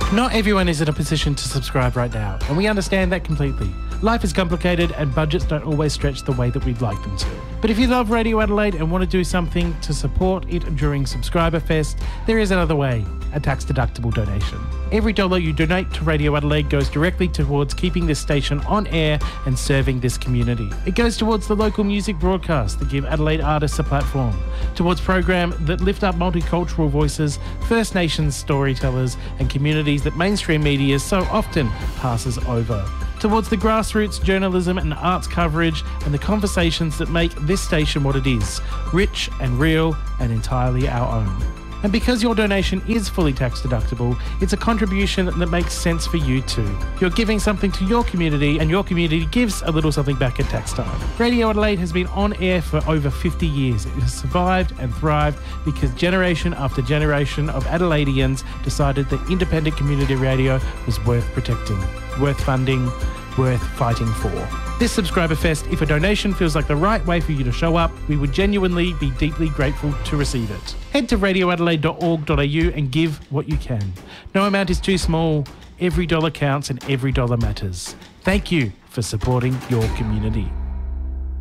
Not everyone is in a position to subscribe right now, and we understand that completely. Life is complicated and budgets don't always stretch the way that we'd like them to. But if you love Radio Adelaide and want to do something to support it during Subscriber Fest, there is another way, a tax-deductible donation. Every dollar you donate to Radio Adelaide goes directly towards keeping this station on air and serving this community. It goes towards the local music broadcasts that give Adelaide artists a platform, towards programs that lift up multicultural voices, First Nations storytellers and communities that mainstream media so often passes over, towards the grassroots journalism and arts coverage and the conversations that make this station what it is, rich and real and entirely our own. And because your donation is fully tax deductible, it's a contribution that makes sense for you too. You're giving something to your community and your community gives a little something back at tax time. Radio Adelaide has been on air for over 50 years. It has survived and thrived because generation after generation of Adelaideans decided that independent community radio was worth protecting, worth funding, worth fighting for. This Subscriber Fest, if a donation feels like the right way for you to show up, we would genuinely be deeply grateful to receive it. Head to radioadelaide.org.au and give what you can. No amount is too small. Every dollar counts and every dollar matters. Thank you for supporting your community.